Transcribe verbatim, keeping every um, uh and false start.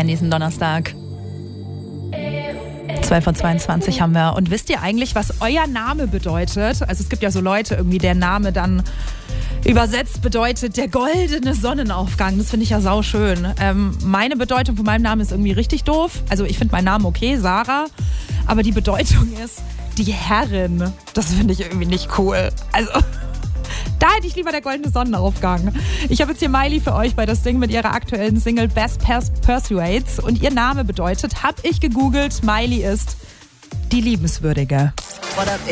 an diesem Donnerstag. zwei vor zweiundzwanzig haben wir. Und wisst ihr eigentlich, was euer Name bedeutet? Also es gibt ja so Leute irgendwie, der Name dann übersetzt bedeutet der goldene Sonnenaufgang. Das finde ich ja sauschön. Ähm, meine Bedeutung von meinem Namen ist irgendwie richtig doof. Also ich finde meinen Namen okay, Sarah. Aber die Bedeutung ist die Herrin. Das finde ich irgendwie nicht cool. Also da hätte ich lieber der goldene Sonnenaufgang. Ich habe jetzt hier Miley für euch bei das Ding mit ihrer aktuellen Single Best Persuades. Und ihr Name bedeutet, habe ich gegoogelt, Miley ist die Liebenswürdige. What up,